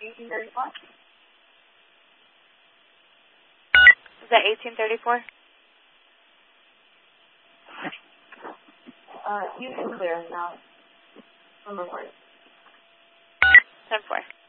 1834. Is that 1834? You can clear now. Number 4. 10-4.